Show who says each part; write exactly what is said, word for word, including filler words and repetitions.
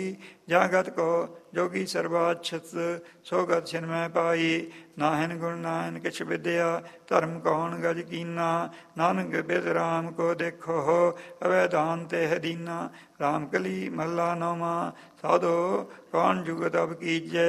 Speaker 1: ਜਾਗਤ ਕੋ ਜੋਗੀ ਸਰਬਾਛਤ ਸੋਗਤ ਛਿਨਮੈ ਪਾਈ। ਨਾਹਿਨ ਗੁਣ ਨਾਹਿਨ ਕਿਛ ਵਿਦਿਆ ਧਰਮ ਕੌਣ ਗਜ ਕੀਨਾ। ਨਾਨਕ ਬਿਦ ਰਾਮ ਕੋ ਦੇਖੋ ਅਵੈ ਦਾਨ ਤੇ ਦੀਨਾ। ਰਾਮ ਕਲੀ ਮਹੱਲਾ ਨੌਵਾਂ। ਸਾਧੋ ਕੌਣ ਜੁਗਤ ਅਬ ਕੀਜੈ